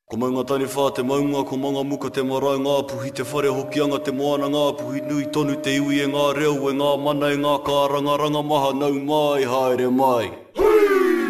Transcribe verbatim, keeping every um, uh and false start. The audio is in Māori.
Ko maunga tani whā te maunga, ko manga muka te marae ngā puhi, te whare hokianga te moana ngā puhi, nui tonu te iwi e ngā reo, e ngā mana e ngā kāranga, ranga maha nau mai, haere mai.